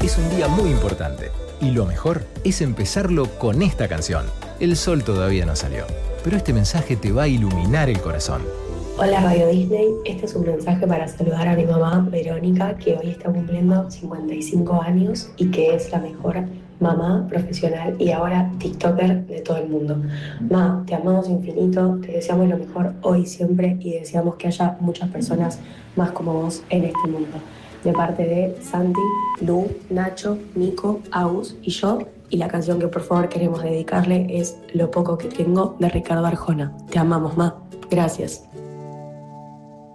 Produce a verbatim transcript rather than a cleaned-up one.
es un día muy importante. Y lo mejor es empezarlo con esta canción. El sol todavía no salió, pero este mensaje te va a iluminar el corazón. Hola Radio Disney, este es un mensaje para saludar a mi mamá Verónica, que hoy está cumpliendo cincuenta y cinco años y que es la mejor mamá profesional y ahora TikToker de todo el mundo. Ma, te amamos infinito, te deseamos lo mejor hoy y siempre y deseamos que haya muchas personas más como vos en este mundo. De parte de Santi, Lu, Nacho, Nico, Agus y yo, y la canción que por favor queremos dedicarle es Lo poco que tengo de Ricardo Arjona. Te amamos, Ma. Gracias.